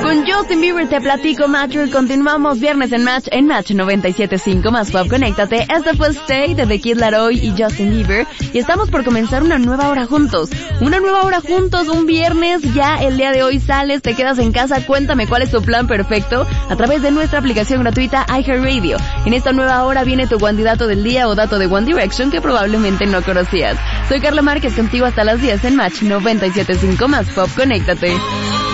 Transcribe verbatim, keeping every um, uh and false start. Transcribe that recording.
Con Justin Bieber te platico, Matcher. Continuamos viernes en Match, en Match noventa y siete punto cinco más Pop. Conéctate. Este fue Stay de The Kid Laroi y Justin Bieber. Y estamos por comenzar una nueva hora juntos. Una nueva hora juntos, un viernes. Ya el día de hoy sales, te quedas en casa. Cuéntame cuál es tu plan perfecto a través de nuestra aplicación gratuita iHeartRadio. En esta nueva hora viene tu candidato del día o dato de One Direction que probablemente no conocías. Soy Carla Márquez, contigo hasta las diez en Match noventa y siete punto cinco más Pop. Conéctate.